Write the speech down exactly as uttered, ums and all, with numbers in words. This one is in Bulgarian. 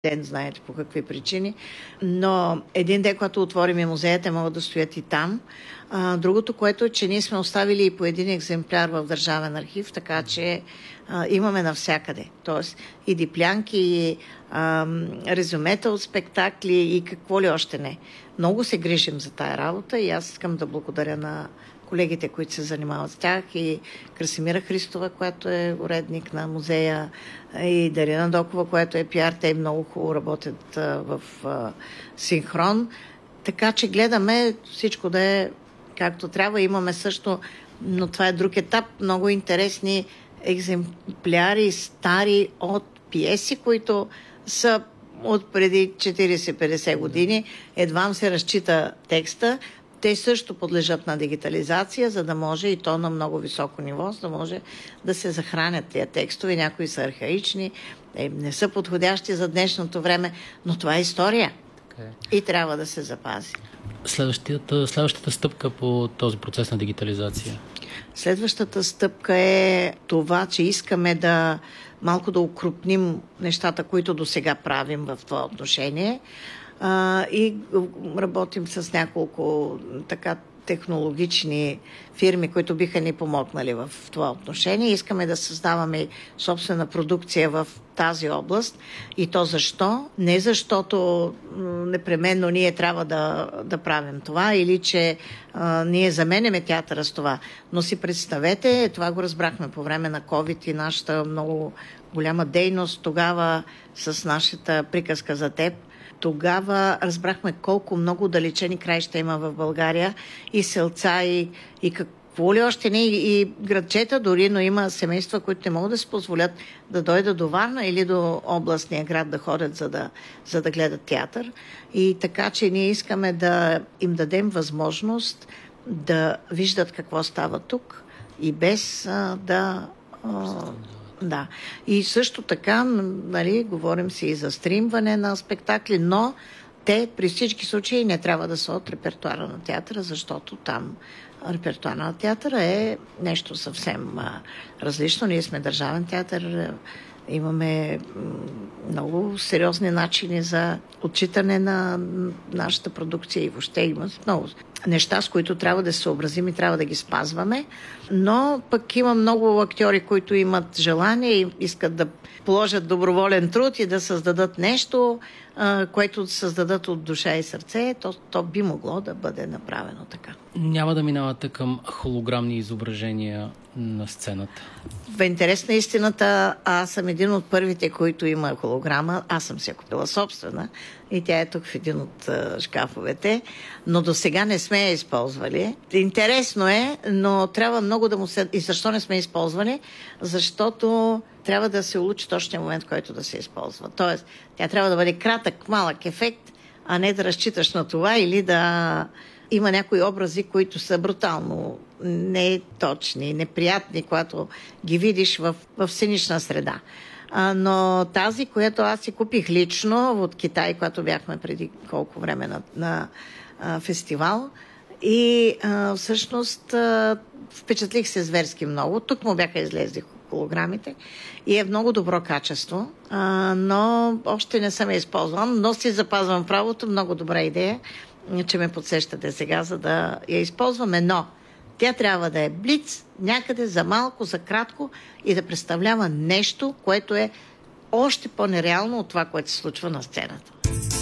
ден, знаете по какви причини. Но един ден, когато отворим и музеите, могат да стоят и там. А, другото, което е, че ние сме оставили и по един екземпляр в Държавен архив, така че а, имаме навсякъде. Тоест и диплянки, и а, резюмета от спектакли и какво ли още не. Много се грижим за тая работа и аз искам да благодаря на колегите, които се занимават с тях, и Красимира Христова, която е уредник на музея, и Дарина Докова, която е пиар. Те много хубаво работят а, в а, синхрон. Така че гледаме всичко да е както трябва. Имаме също, но това е друг етап, много интересни екземпляри, стари от пиеси, които са от преди четирийсет-петдесет години. Едва се разчита текста. Те също подлежат на дигитализация, за да може, и то на много високо ниво, за да може да се захранят тия текстове. Някои са архаични, не са подходящи за днешното време, но това е история. Okay. И трябва да се запази. Следващата, следващата стъпка по този процес на дигитализация? Следващата стъпка е това, че искаме да малко да укрупним нещата, които до сега правим в това отношение. Uh, и работим с няколко така технологични фирми, които биха ни помогнали в това отношение. Искаме да създаваме собствена продукция в тази област. И то защо? Не защото непременно ние трябва да, да правим това или че а, ние заменяме театъра с това. Но си представете, това го разбрахме по време на COVID и нашата много голяма дейност тогава с нашата приказка за теб. Тогава разбрахме колко много далечени краища има в България и селца, и, и какво ли още не, и, и градчета дори, но има семейства, които не могат да се позволят да дойдат до Варна или до областния град да ходят, за да, за да гледат театър. И така, че ние искаме да им дадем възможност да виждат какво става тук и без а, да... А, Да. И също така, нали, говорим си и за стримване на спектакли, но те при всички случаи не трябва да са от репертуара на театъра, защото там репертуара на театъра е нещо съвсем а, различно. Ние сме държавен театър, имаме много сериозни начини за отчитане на нашата продукция и въобще има много неща, с които трябва да се съобразим и трябва да ги спазваме. Но пък има много актьори, които имат желание и искат да положат доброволен труд и да създадат нещо, което създадат от душа и сърце, то, то би могло да бъде направено така. Няма да минавате към холограмни изображения на сцената? В интерес на истината, аз съм един от първите, които има холограма. Аз съм си купила собствена и тя е тук в един от uh, шкафовете, но до сега не сме я използвали. Интересно е, но трябва много да му се... И защо не сме използвали? Защото трябва да се улучи точния момент, в който да се използва. Тоест, тя трябва да бъде кратък, малък ефект, а не да разчиташ на това или да има някои образи, които са брутално неточни, неприятни, когато ги видиш в, в сценична среда. А, но тази, която аз си купих лично от Китай, когато бяхме преди колко време на, на а, фестивал, и а, всъщност а, впечатлих се зверски много. Тук му бяха излезли холограмите и е в много добро качество, а, но още не съм я използвам, но си запазвам правото. Много добра идея, че ме подсещате сега, за да я използваме, но тя трябва да е блиц, някъде за малко, за кратко и да представлява нещо, което е още по-нереално от това, което се случва на сцената.